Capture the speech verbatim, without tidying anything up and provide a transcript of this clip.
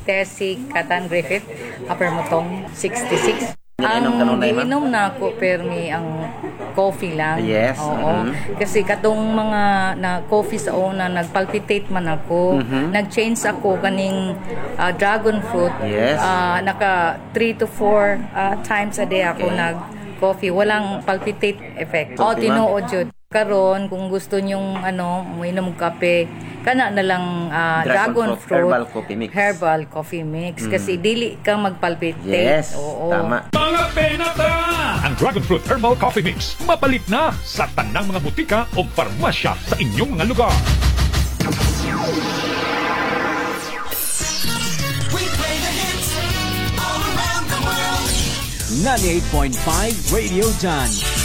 Tessie Katan Griffith, Upper Mutong, sixty-six. Iniinom ka Ang nung na, ma'am? giinom na ako, permi ang coffee lang. Yes, Oo. mhm. Kasi katong mga na coffee sa una, nagpalpitate man ako. Mhm. Nag-change ako kaning ah, dragon fruit. Yes. Ah, naka three to four ah, times a day ako Okay. nag-coffee. Walang palpitate effect. O, Okay, ma'am. tinuod yun. Karon kung gusto nyong ano, uminom kape, kana na lang ah, Dragon dragon, fruit, fruit, herbal coffee mix. Herbal coffee mix. Kasi dili ka magpalpitate. Yes, Oo. tama. Mga penata! Ang Dragon Fruit Herbal Coffee Mix mapalit na sa tanang mga butika o farmasya sa inyong mga lugar. We play the hits all around the world. ninety-eight point five Radio Done.